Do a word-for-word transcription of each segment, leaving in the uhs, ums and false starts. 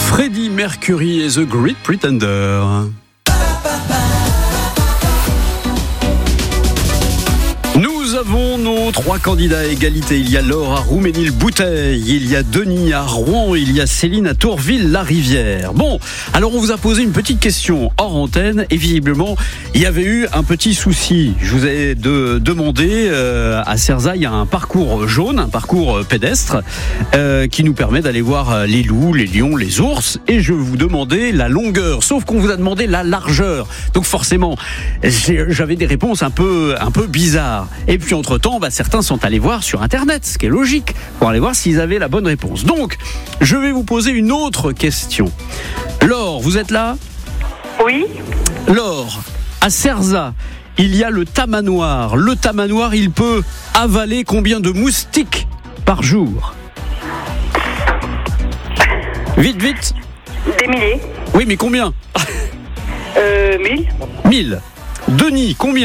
Freddie Mercury et The Great Pretender. Nous avons nos trois candidats à égalité. Il y a Laure à Rouménil-Bouteille, il y a Denis à Rouen, il y a Céline à Tourville-la-Rivière. Bon, alors on vous a posé une petite question hors antenne et visiblement, il y avait eu un petit souci. Je vous ai de, demandé, euh, à Cerza, il y a un parcours jaune, un parcours pédestre euh, qui nous permet d'aller voir les loups, les lions, les ours, et je vous demandais la longueur, sauf qu'on vous a demandé la largeur. Donc forcément, j'avais des réponses un peu, un peu bizarres. Et puis entre-temps, bah, certains sont allés voir sur Internet, ce qui est logique, pour aller voir s'ils avaient la bonne réponse. Donc, je vais vous poser une autre question. Laure, vous êtes là ? Oui. Laure, à Cerza, il y a le tamanoir. Le tamanoir, il peut avaler combien de moustiques par jour ? Vite, vite. Des milliers. Oui, mais combien ? Euh, mille. Mille. Denis, combien ?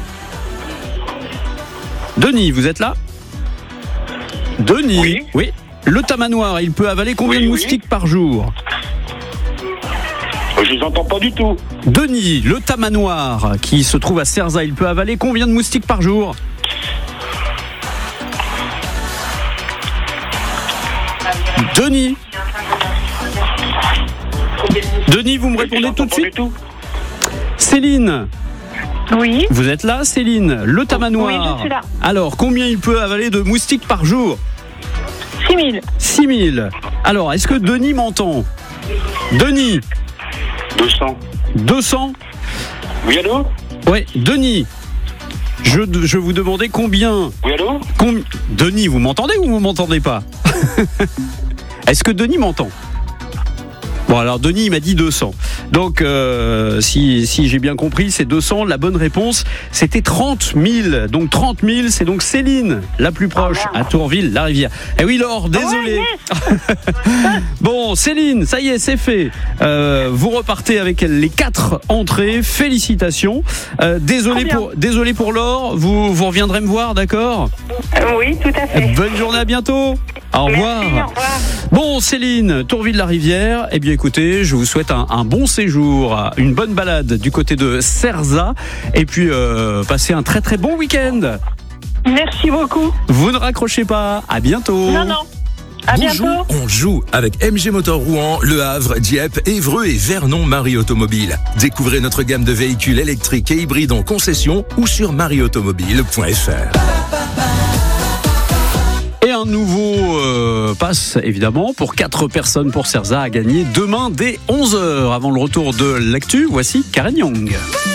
Denis, vous êtes là ? Denis, oui. oui. Le tamanoir, il peut avaler combien oui, de moustiques oui. par jour ? Je vous entends pas du tout. Denis, le tamanoir qui se trouve à Cerza, il peut avaler combien de moustiques par jour ? Denis. Denis, vous me répondez tout de suite ? Tout. Céline. Oui. Vous êtes là, Céline ? Le tamanoir. Oui, je suis là. Alors, combien il peut avaler de moustiques par jour ? six mille. six mille. Alors, est-ce que Denis m'entend ? Denis. deux cents. deux cents ? Oui, allô ? Oui, Denis. Je, je vous demandais combien. Oui, allô ? Com... Denis, vous m'entendez ou vous m'entendez pas ? Est-ce que Denis m'entend ? Bon, alors Denis il m'a dit deux cents. Donc euh, si, si j'ai bien compris, c'est deux cents. La bonne réponse, c'était trente mille. Donc trente mille, c'est donc Céline, la plus proche, à Tourville-la-Rivière. Eh oui, Laure, désolé. Oh, yes. Bon, Céline, ça y est, c'est fait. Euh, vous repartez avec les quatre entrées. Félicitations. Euh, désolé pour, désolé pour Laure. Vous, vous reviendrez me voir, d'accord ? euh, Oui, tout à fait. Bonne journée, à bientôt. Au revoir. Merci, au revoir. Bon, Céline, Tourville-la-Rivière, eh bien écoutez, je vous souhaite un, un bon séjour, une bonne balade du côté de Cerza, et puis euh, passez un très très bon week-end. Merci beaucoup. Vous ne raccrochez pas, à bientôt. Non, non. À Bonjour, bientôt. on joue avec M G Motor Rouen, Le Havre, Dieppe, Évreux et Vernon Marie Automobile. Découvrez notre gamme de véhicules électriques et hybrides en concession ou sur marie automobile point f r. Et un nouveau euh, pass, évidemment, pour quatre personnes pour Cerza à gagner demain dès onze heures. Avant le retour de l'actu, voici Karen Young.